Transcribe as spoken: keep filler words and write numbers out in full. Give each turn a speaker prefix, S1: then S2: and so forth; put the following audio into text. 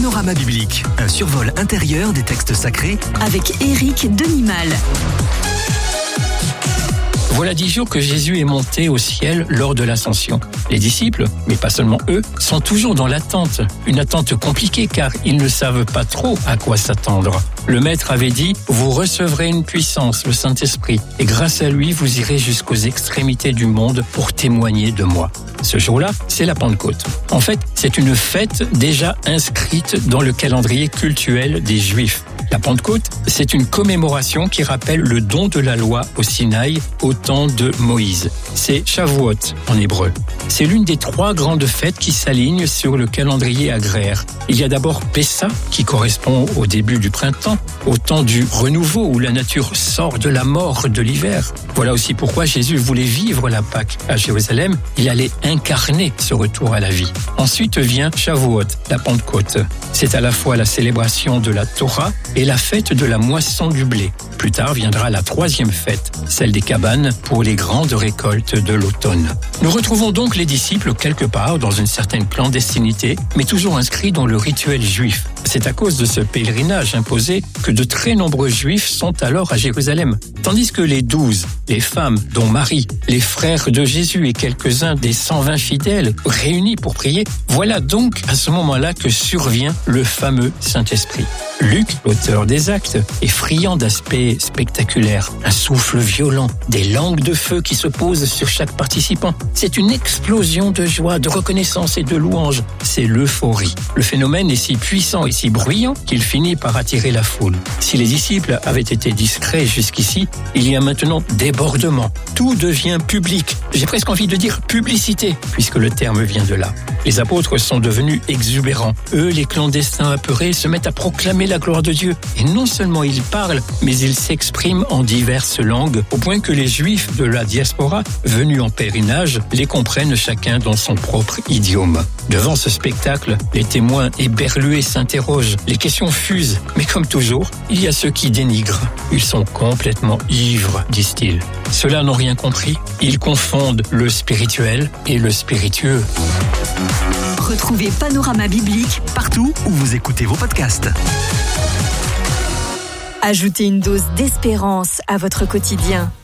S1: Panorama biblique, un survol intérieur des textes sacrés
S2: avec Éric Denimal.
S3: Voilà dix jours que Jésus est monté au ciel lors de l'ascension. Les disciples, mais pas seulement eux, sont toujours dans l'attente. Une attente compliquée car ils ne savent pas trop à quoi s'attendre. Le Maître avait dit « Vous recevrez une puissance, le Saint-Esprit, et grâce à lui, vous irez jusqu'aux extrémités du monde pour témoigner de moi. » Ce jour-là, c'est la Pentecôte. En fait, c'est une fête déjà inscrite dans le calendrier cultuel des Juifs. La Pentecôte, c'est une commémoration qui rappelle le don de la loi au Sinaï au temps de Moïse. C'est Shavuot en hébreu. C'est l'une des trois grandes fêtes qui s'alignent sur le calendrier agraire. Il y a d'abord Pessa, qui correspond au début du printemps, au temps du renouveau où la nature sort de la mort de l'hiver. Voilà aussi pourquoi Jésus voulait vivre la Pâque à Jérusalem. Il allait incarner ce retour à la vie. Ensuite vient Shavuot, la Pentecôte. C'est à la fois la célébration de la Torah et la fête de la moisson du blé. Plus tard viendra la troisième fête, celle des cabanes pour les grandes récoltes de l'automne. Nous retrouvons donc les disciples quelque part dans une certaine clandestinité, mais toujours inscrits dans le rituel juif. C'est à cause de ce pèlerinage imposé que de très nombreux juifs sont alors à Jérusalem. Tandis que les douze, les femmes, dont Marie, les frères de Jésus et quelques-uns des cent vingt fidèles réunis pour prier, voilà donc à ce moment-là que survient le fameux Saint-Esprit. Luc, l'auteur des Actes, est friand d'aspects spectaculaires. Un souffle violent, des langues de feu qui se posent sur chaque participant. C'est une explosion de joie, de reconnaissance et de louange. C'est l'euphorie. Le phénomène est si puissant et si bruyant qu'il finit par attirer la foule. Si les disciples avaient été discrets jusqu'ici, il y a maintenant débordement. Tout devient public. J'ai presque envie de dire publicité, puisque le terme vient de là. Les apôtres sont devenus exubérants. Eux, les clandestins apeurés, se mettent à proclamer la gloire de Dieu. Et non seulement ils parlent, mais ils s'expriment en diverses langues, au point que les Juifs de la diaspora, venus en pèlerinage, les comprennent chacun dans son propre idiome. Devant ce spectacle, les témoins éberlués s'interrogent, les questions fusent. Mais comme toujours, il y a ceux qui dénigrent. Ils sont complètement ivres, disent-ils. Ceux-là n'ont rien compris. Ils confondent le spirituel et le spiritueux.
S2: Retrouvez Panorama biblique
S1: partout où vous écoutez vos podcasts.
S2: Ajoutez une dose d'espérance à votre quotidien.